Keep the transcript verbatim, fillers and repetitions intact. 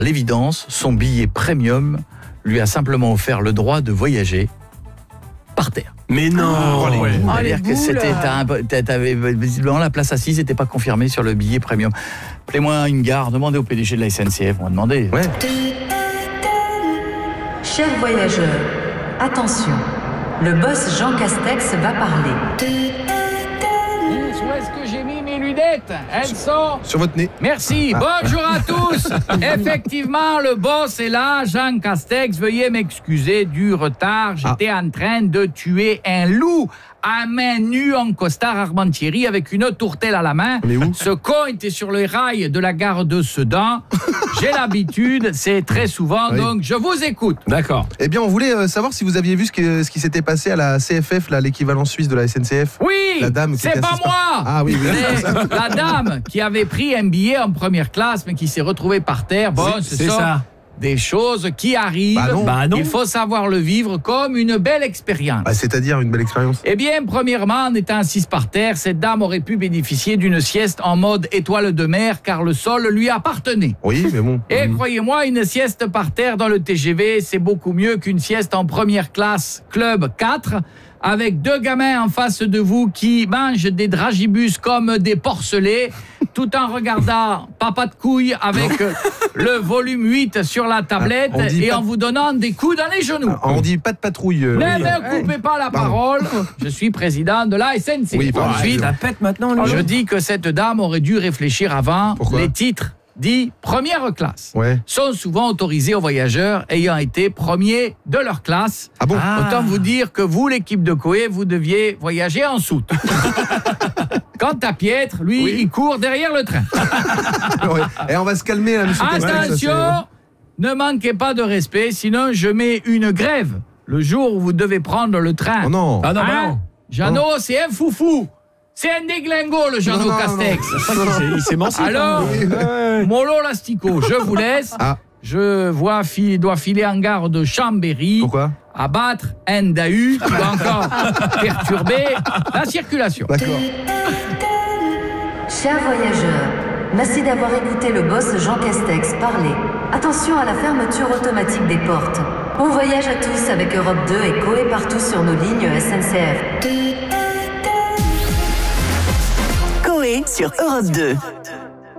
l'évidence, son billet premium lui a simplement offert le droit de voyager par terre. Mais non. Oh, les ouais. boules. Oh, C'est-à-dire les que c'était t'as- t'avais visiblement la place assise n'était pas confirmée sur le billet premium. Appelez-moi une gare, demandez au P D G de la S N C F, on va demander. Ouais. Chers voyageurs, attention, le boss Jean Castex va parler. Où est-ce que j'ai mis mes lunettes? Elles sont... Sur votre nez. Merci, bonjour à tous. Effectivement, le boss est là, Jean Castex. Veuillez m'excuser du retard. J'étais en train de tuer un loup à main nue en costard Armentieri avec une tourtelle à la main. Mais où? Ce con était sur les rails de la gare de Sedan. J'ai l'habitude, c'est très souvent, Oui. donc je vous écoute. D'accord. Eh bien, on voulait euh, savoir si vous aviez vu ce qui, ce qui s'était passé à la C F F, là, l'équivalent suisse de la S N C F. Oui, La dame qui c'est était pas assise moi. par- Ah oui, oui. C'est la dame qui avait pris un billet en première classe, mais qui s'est retrouvée par terre. Bon, C'est- ce c'est sont ça. des choses qui arrivent. Bah non. Bah non. Il faut savoir le vivre comme une belle expérience. Bah, c'est-à-dire une belle expérience. Eh bien, premièrement, en étant assise par terre, cette dame aurait pu bénéficier d'une sieste en mode étoile de mer, car le sol lui appartenait. Oui, mais bon. Et Mmh. croyez-moi, une sieste par terre dans le T G V, c'est beaucoup mieux qu'une sieste en première classe Club quatre, avec deux gamins en face de vous qui mangent des dragibus comme des porcelets, tout en regardant Papa de couille avec le volume huit sur la tablette Ah, on dit et pas- en vous donnant des coups dans les genoux. Ah, on dit pas de patrouille. euh, Ne oui. me coupez pas la parole, je suis président de la S N C F. Oui, pardon. Ensuite, La pète maintenant, lui. je dis que cette dame aurait dû réfléchir avant. Pourquoi? Les titres dits première classe Ouais. sont souvent autorisés aux voyageurs ayant été premiers de leur classe. Ah bon? Ah. Autant vous dire que vous, l'équipe de Coé, vous deviez voyager en soute. Quant à Pietre, lui, Oui. il court derrière le train. Ouais. Et on va se calmer là, monsieur Castex, ça, c'est- Attention, ne manquez pas de respect, sinon je mets une grève le jour où vous devez prendre le train. Oh non. Ah non, bah Hein non. Jeannot, c'est un foufou. C'est un déglingo, le Jeannot Non, non, Castex. C'est vrai qu'il s'est- il s'est mancé. Alors, Ouais. Molo Lastico, je vous laisse. Ah. Je vois, fi- dois filer en gare de Chambéry, Pourquoi? abattre un dahu qui va encore perturber la circulation. D'accord. Chers voyageurs, merci d'avoir écouté le boss Jean Castex parler. Attention à la fermeture automatique des portes. Bon voyage à tous avec Europe deux et Coé partout sur nos lignes S N C F. Coé sur Europe deux.